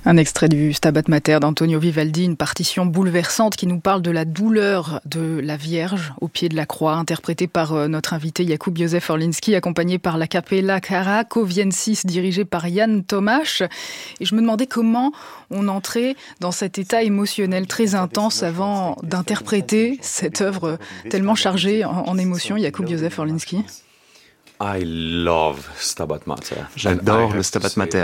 Un extrait du Stabat Mater d'Antonio Vivaldi, une partition bouleversante qui nous parle de la douleur de la Vierge au pied de la croix, interprétée par notre invité Jakub Józef Orliński, accompagné par la Capella Krakowiensis dirigée par Jan Tomasz. Et je me demandais comment on entrait dans cet état émotionnel très intense avant d'interpréter cette œuvre tellement chargée en émotions, Jakub Józef Orliński. I love Stabat Mater. J'adore le Stabat Mater.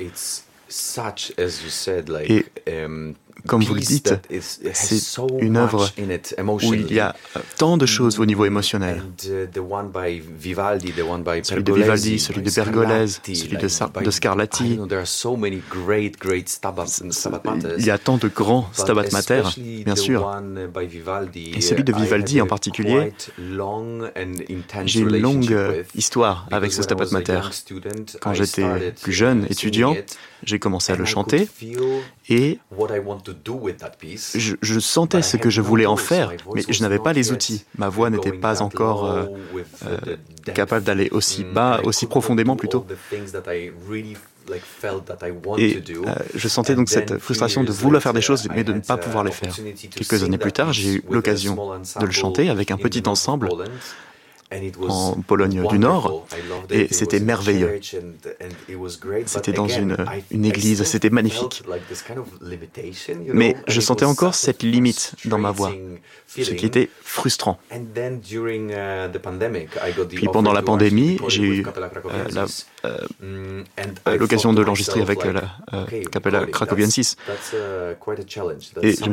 Et comme vous le dites, c'est une œuvre où il y a tant de choses au niveau émotionnel. Celui de Vivaldi, celui de Pergolese, celui de Scarlatti. Il y a tant de grands Stabat Mater, bien sûr. Et celui de Vivaldi en particulier, j'ai une longue histoire avec ce Stabat Mater. Quand j'étais plus jeune, étudiant, j'ai commencé à le chanter et je sentais ce que je voulais en faire, mais je n'avais pas les outils. Ma voix n'était pas encore capable d'aller aussi bas, aussi profondément plutôt. Et je sentais donc cette frustration de vouloir faire des choses, mais de ne pas pouvoir les faire. Quelques années plus tard, j'ai eu l'occasion de le chanter avec un petit ensemble en Pologne du Nord, et c'était merveilleux. C'était dans une église, c'était magnifique. Mais je sentais encore cette limite dans ma voix, ce qui était frustrant. Puis pendant la pandémie, j'ai eu l'occasion de l'enregistrer avec la Capella Krakowiensis. Et je